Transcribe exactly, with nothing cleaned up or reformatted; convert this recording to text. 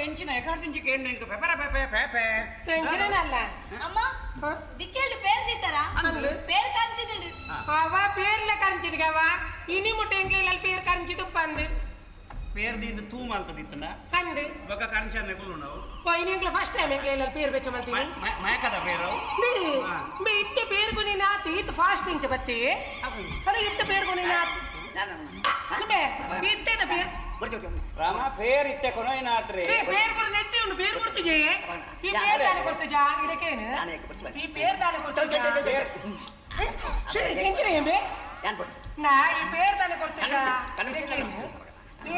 ಎಂಚಿನ ಎಕಾರ್ದಿಂಚಿ ಕೇಂದ್ರ ಇಂಕ ಪೆಪರ ಪೆಪೆ ಪೆಪೆ ಎಂಚಿನಲ್ಲ ಅಮ್ಮ ದಿಕ್ಕೇಳು ಪೇರ್ ದಿತ್ತಾರ ಪೇರ್ ಕಂಚಿದುಂಡು ಅವ ಪೇರ್ಲ ಕಂಚಿದ್ಗವ ಇನಿ ಮುಟ್ಟೆ ಎಂಕ್ಲೆಲ್ಲ ಪೇರ್ ಕಂಚಿದು ಪಂದು ಪೇರ್ ದಿಂದ ತೂ ಮಾಲ್ತದಿತ್ತನ ಪಂದು ಬೊಕ ಕಂಚನೆ ಕುಲ್ಲು ನಾವು ಓ ಇನಿ ಎಂಕ್ಲೆ ಫಸ್ಟ್ ಟೈಮ್ ಎಂಕ್ಲೆಲ್ಲ ಪೇರ್ ಬೆಚ್ಚ ಮಲ್ತೀನಿ ಮಯಕದ ಪೇರು ಬೆ ಇತ್ತೆ ಪೇರ್ ಗುನಿ ನಾತಿ ಇತ್ತು ಫಾಸ್ಟ್ ಇಂಚ ಬತ್ತಿ ಅದ ಇತ್ತೆ ಪೇರ್ ಗುನಿ ನಾತಿ ಬೆ ಇತ್ತೆದ ಪೇರ್ ರಾಮ ಪೇರ್ ಇತ್ತೆ ಕೊನೋಯ್ನಾತ್ರಿ ಏ ಪೇರ್ ಕೊರ ನೆತ್ತಿ ಉಂಡು ಪೇರ್ ಕೊಡ್ತಿಜೆ ಈ ಪೇರ್ ದಾನೆ ಕೊಡ್ತಿಜಾ ಇದಕ್ಕೇನು ಈ ಪೇರ್ ದಾನೆ ಕೊಡ್ತಿಜಾ ಎಂಚಿನ ಎಂಬೆ ನಾ ಈ ಪೇರ್ ದಾನೆ ಕೊಡ್ತಿಜಾ